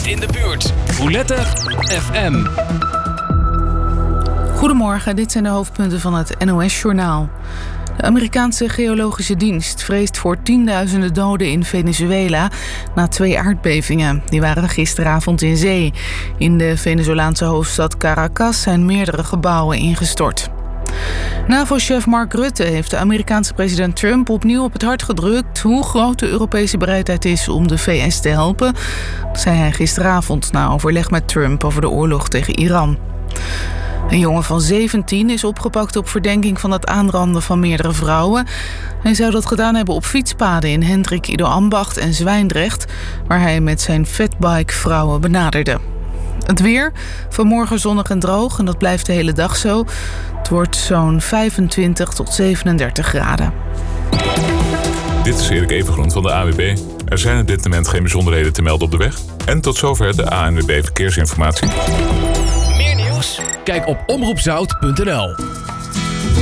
in de buurt. Roulette FM. Goedemorgen, dit zijn de hoofdpunten van het NOS-journaal. De Amerikaanse geologische dienst vreest voor tienduizenden doden in Venezuela na 2 aardbevingen. Die waren gisteravond in zee. In de Venezolaanse hoofdstad Caracas zijn meerdere gebouwen ingestort. NAVO-chef Mark Rutte heeft de Amerikaanse president Trump opnieuw op het hart gedrukt hoe groot de Europese bereidheid is om de VS te helpen. Dat zei hij gisteravond na overleg met Trump over de oorlog tegen Iran. Een jongen van 17 is opgepakt op verdenking van het aanranden van meerdere vrouwen. Hij zou dat gedaan hebben op fietspaden in Hendrik Ido Ambacht en Zwijndrecht, waar hij met zijn fatbike vrouwen benaderde. Het weer, vanmorgen zonnig en droog en dat blijft de hele dag zo. Het wordt zo'n 25 tot 37 graden. Dit is Erik Evengroen van de ANWB. Er zijn op dit moment geen bijzonderheden te melden op de weg. En tot zover de ANWB Verkeersinformatie. Meer nieuws? Kijk op omroepzout.nl.